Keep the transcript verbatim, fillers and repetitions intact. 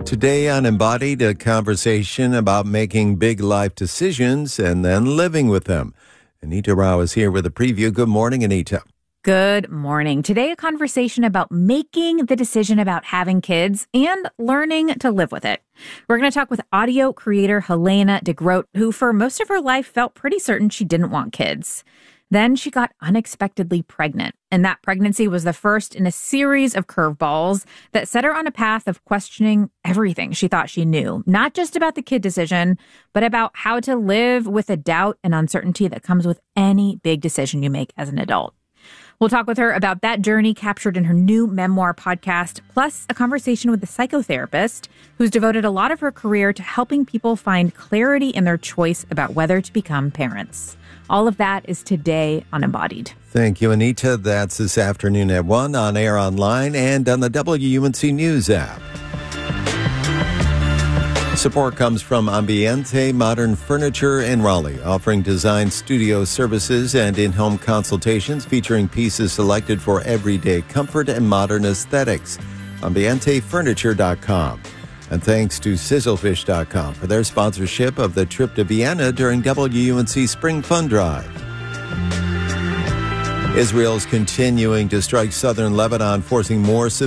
Today on Embodied, a conversation about making big life decisions and then living with them. Anita Rao is here with a preview. Good morning, Anita. Good morning. Today, a conversation about making the decision about having kids and learning to live with it. We're going to talk with audio creator Helena de Groot, who for most of her life felt pretty certain she didn't want kids. Then she got unexpectedly pregnant, and that pregnancy was the first in a series of curveballs that set her on a path of questioning everything she thought she knew, not just about the kid decision, but about how to live with the doubt and uncertainty that comes with any big decision you make as an adult. We'll talk with her about that journey captured in her new memoir podcast, plus a conversation with a psychotherapist who's devoted a lot of her career to helping people find clarity in their choice about whether to become parents. All of that is today on Embodied. Thank you, Anita. That's this afternoon at one on air online and on the W U N C News app. Support comes from Ambiente Modern Furniture in Raleigh, offering design studio services and in-home consultations featuring pieces selected for everyday comfort and modern aesthetics. ambiente furniture dot com. And thanks to sizzlefish dot com for their sponsorship of the trip to Vienna during W U N C Spring Fun Drive. Israel's continuing to strike southern Lebanon, forcing more civilians